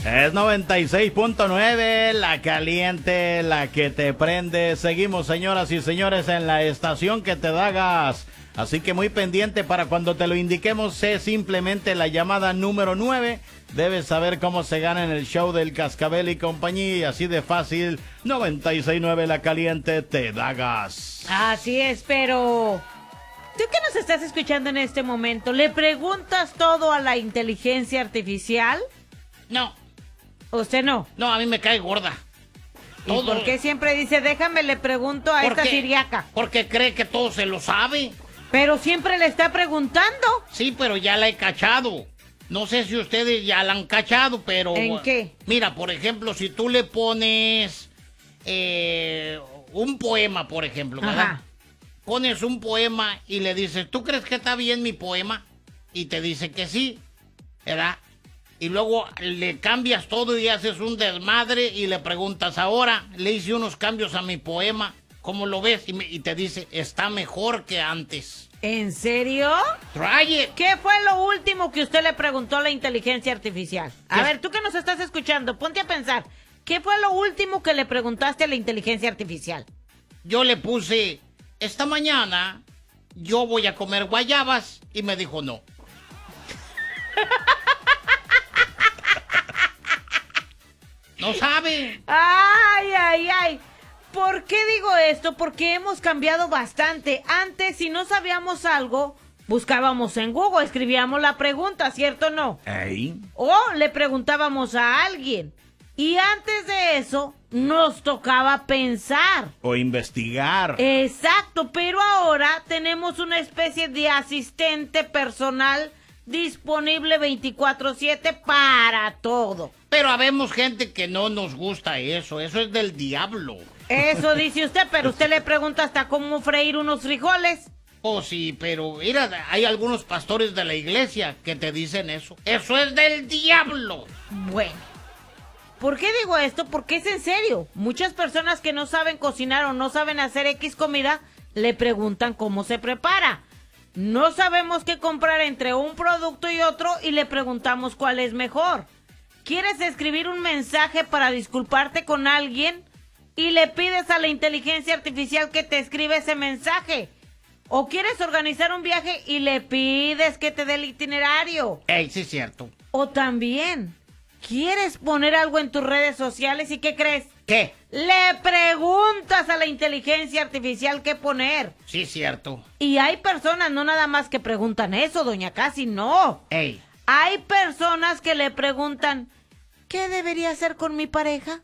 Es 96.9, la caliente, la que te prende. Seguimos, señoras y señores, en la estación que te da gas. Así que muy pendiente para cuando te lo indiquemos, sé simplemente la llamada número 9. Debes saber cómo se gana en el show del Cascabel y compañía. Así de fácil, 96.9, la caliente te da gas. Así es, pero... ¿tú que nos estás escuchando en este momento, le preguntas todo a la inteligencia artificial? No. ¿Usted no? No, a mí me cae gorda. ¿Y por qué siempre dice, déjame le pregunto a esta siriaca? Porque cree que todo se lo sabe. Pero siempre le está preguntando. Sí, pero ya la he cachado. No sé si ustedes ya la han cachado, pero... ¿En qué? Mira, por ejemplo, si tú le pones un poema, por ejemplo, ¿verdad? Ajá. Pones un poema y le dices, ¿tú crees que está bien mi poema? Y te dice que sí, ¿verdad? Y luego le cambias todo y haces un desmadre y le preguntas, ahora le hice unos cambios a mi poema, ¿cómo lo ves? Y te dice, está mejor que antes. ¿En serio? Try it. ¿Qué fue lo último que usted le preguntó a la inteligencia artificial? A ver, tú que nos estás escuchando, ponte a pensar. ¿Qué fue lo último que le preguntaste a la inteligencia artificial? Yo le puse, esta mañana yo voy a comer guayabas, y me dijo no. No sabe. Ay. ¿Por qué digo esto? Porque hemos cambiado bastante. Antes, si no sabíamos algo, buscábamos en Google, escribíamos la pregunta, ¿cierto o no? Ey. O le preguntábamos a alguien. Y antes de eso, nos tocaba pensar. O investigar. Exacto, pero ahora tenemos una especie de asistente personal disponible 24/7 para todo. Pero habemos gente que no nos gusta eso es del diablo. Eso dice usted, pero usted le pregunta hasta cómo freír unos frijoles. Oh, sí, pero mira, hay algunos pastores de la iglesia que te dicen eso. Eso es del diablo. Bueno, ¿por qué digo esto? Porque es en serio. Muchas personas que no saben cocinar o no saben hacer X comida, le preguntan cómo se prepara. No sabemos qué comprar entre un producto y otro y le preguntamos cuál es mejor. ¿Quieres escribir un mensaje para disculparte con alguien? Y le pides a la inteligencia artificial que te escriba ese mensaje. ¿O quieres organizar un viaje y le pides que te dé el itinerario? Ey, sí es cierto. O también, ¿quieres poner algo en tus redes sociales y qué crees? ¿Qué? Le preguntas a la inteligencia artificial qué poner. Sí es cierto. Y hay personas, no nada más que preguntan eso, doña Casi, no. Ey. Hay personas que le preguntan, ¿qué debería hacer con mi pareja?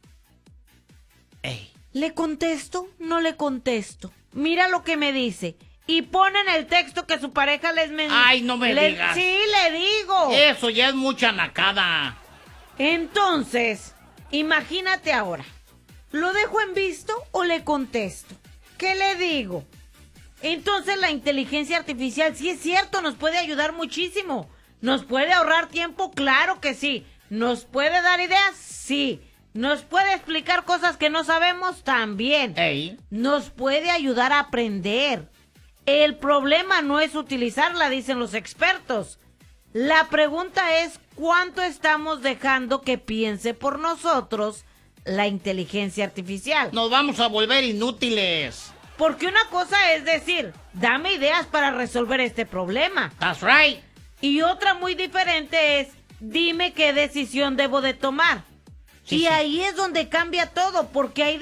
Ey. ¿Le contesto? No le contesto. Mira lo que me dice. Y ponen el texto que su pareja les Ay, no me digas. Sí, le digo. Eso ya es mucha nacada. Entonces, imagínate ahora. ¿Lo dejo en visto o le contesto? ¿Qué le digo? Entonces la inteligencia artificial, sí es cierto, nos puede ayudar muchísimo. ¿Nos puede ahorrar tiempo? Claro que sí. ¿Nos puede dar ideas? Sí. ¿Nos puede explicar cosas que no sabemos? También. Ey. Nos puede ayudar a aprender. El problema no es utilizarla, dicen los expertos. La pregunta es, ¿cuánto estamos dejando que piense por nosotros la inteligencia artificial? Nos vamos a volver inútiles. Porque una cosa es decir, dame ideas para resolver este problema. That's right. Y otra muy diferente es, dime qué decisión debo de tomar. Sí, y sí. ahí es donde cambia todo, porque hay